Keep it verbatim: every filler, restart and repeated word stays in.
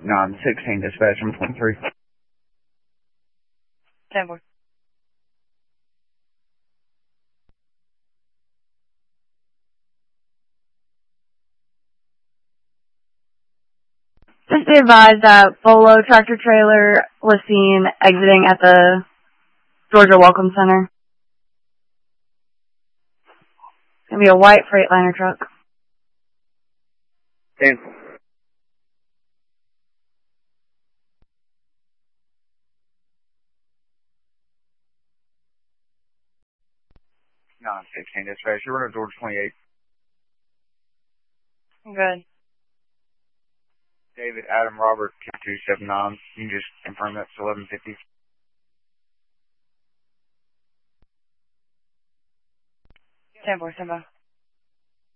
nine sixteen dispatch from twenty-three. ten four. Just be advised that Bolo tractor trailer was seen exiting at the Georgia Welcome Center. It's going to be a white Freightliner truck. ten. nine sixteen dispatch. You're running Georgia twenty-eight. Good. David Adam Robert two seven nine. You can just confirm that's eleven fifty. ten four, stand by.